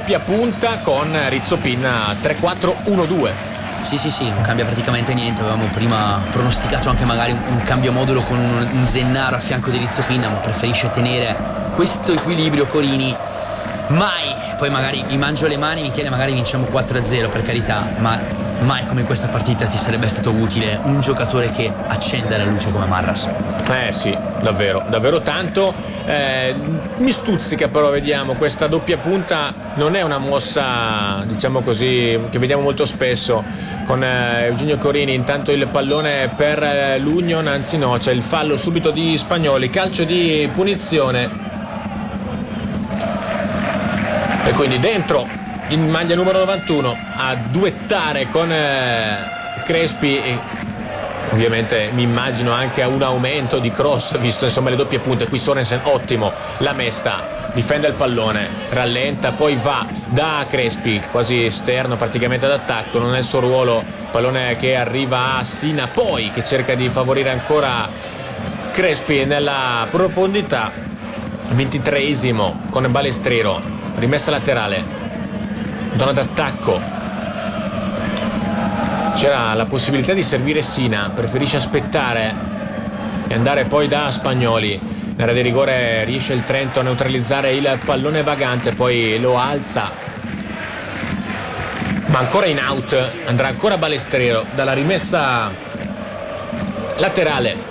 doppia punta con Rizzopin 3-4-1-2. Sì, non cambia praticamente niente. Avevamo prima pronosticato anche magari un cambio modulo con un Zennaro a fianco di Rizzopin, ma preferisce tenere questo equilibrio Corini. Poi magari mi mangio le mani, Michele, magari vinciamo 4-0, per carità, ma mai come in questa partita ti sarebbe stato utile un giocatore che accenda la luce come Marras. Sì, davvero tanto. Mi stuzzica però, vediamo, questa doppia punta non è una mossa, diciamo così, che vediamo molto spesso con Eugenio Corini. Intanto il pallone per l'Union, anzi no, c'è il fallo subito di Spagnoli, calcio di punizione. E quindi dentro in maglia numero 91 a duettare con Crespi, e ovviamente mi immagino anche a un aumento di cross visto insomma le doppie punte. Qui Sorensen ottimo, la Mesta difende il pallone, rallenta, poi va da Crespi quasi esterno praticamente d'attacco, non è il suo ruolo, pallone che arriva a Sina, poi che cerca di favorire ancora Crespi nella profondità. 23esimo con Balestrero, rimessa laterale, zona d'attacco, c'era la possibilità di servire Sina, preferisce aspettare e andare poi da Spagnoli. In area di rigore riesce il Trento a neutralizzare il pallone vagante, poi lo alza, ma ancora in out, andrà ancora Balestrero dalla rimessa laterale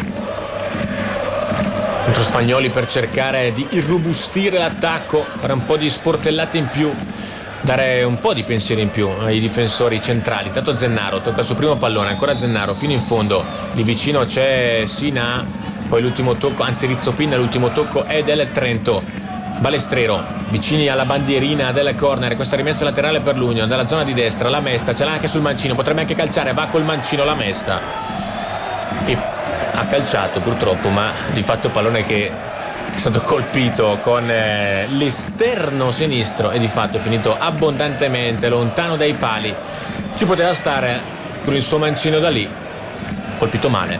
contro Spagnoli per cercare di irrobustire l'attacco, fare un po' di sportellate in più, dare un po' di pensiero in più ai difensori centrali. Intanto Zennaro tocca il suo primo pallone, ancora Zennaro fino in fondo, lì vicino c'è Sina, poi l'ultimo tocco, anzi Rizzopin, l'ultimo tocco è del Trento. Balestrero vicini alla bandierina del corner, questa rimessa laterale per l'Union dalla zona di destra, la Mesta ce l'ha anche sul mancino, potrebbe anche calciare, va col mancino la Mesta e ha calciato purtroppo, ma di fatto pallone che è stato colpito con l'esterno sinistro e di fatto è finito abbondantemente lontano dai pali. Ci poteva stare con il suo mancino da lì, colpito male.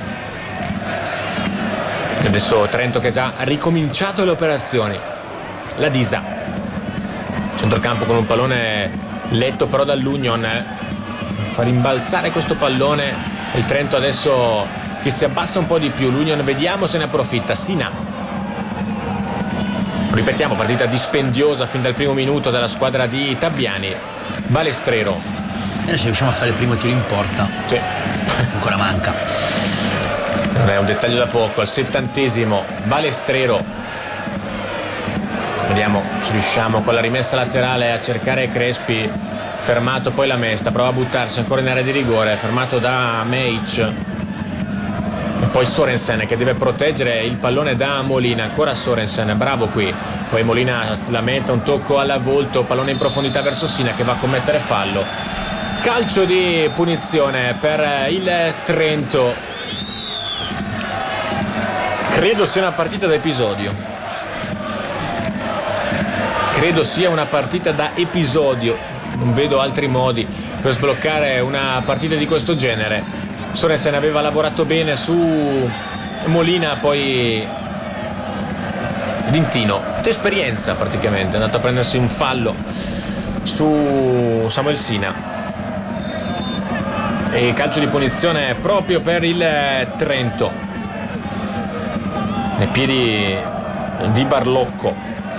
E adesso Trento che ha già ricominciato le operazioni. La Disa centrocampo con un pallone letto però dall'Union, fa rimbalzare questo pallone. Il Trento adesso che si abbassa un po' di più, l'Union vediamo se ne approfitta. Sina, ripetiamo, partita dispendiosa fin dal primo minuto della squadra di Tabbiani. Balestrero, se riusciamo a fare il primo tiro in porta, sì, ancora manca, non è un dettaglio da poco. Al 70esimo Balestrero, vediamo se riusciamo con la rimessa laterale a cercare Crespi, fermato poi la Mesta, prova a buttarsi ancora in area di rigore, fermato da Meic. E poi Sorensen che deve proteggere il pallone da Molina, ancora Sorensen, bravo qui, poi Molina lamenta un tocco alla volto, pallone in profondità verso Sina che va a commettere fallo, calcio di punizione per il Trento. Credo sia una partita da episodio, credo sia una partita da episodio, non vedo altri modi per sbloccare una partita di questo genere. Sorensen aveva lavorato bene su Molina, poi D'Intino, d'esperienza praticamente, è andato a prendersi un fallo su Samuel Sina e calcio di punizione proprio per il Trento nei piedi di Barlocco,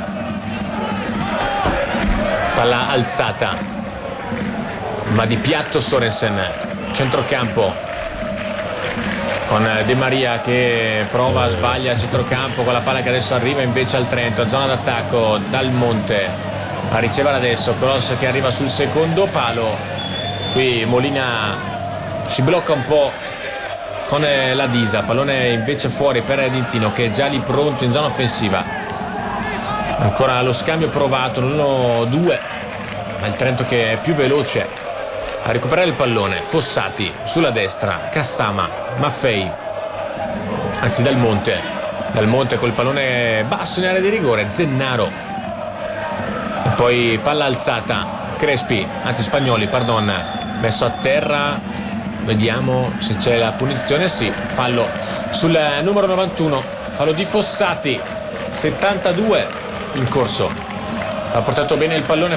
palla alzata ma di piatto Sorensen, centrocampo con De Maria che prova, sbaglia a centrocampo con la palla che adesso arriva invece al Trento, zona d'attacco Dal Monte a ricevere adesso, cross che arriva sul secondo palo, qui Molina si blocca un po' con la Disa, pallone invece fuori per D'Intino che è già lì pronto in zona offensiva, ancora lo scambio provato, l'1-2, ma il Trento che è più veloce a recuperare il pallone. Fossati sulla destra, Cassama, Maffei, anzi Dal Monte col pallone basso in area di rigore, Zennaro e poi palla alzata, Crespi, anzi Spagnoli, pardon, messo a terra, vediamo se c'è la punizione, sì, fallo sul numero 91, fallo di Fossati, 72 in corso, ha portato bene il pallone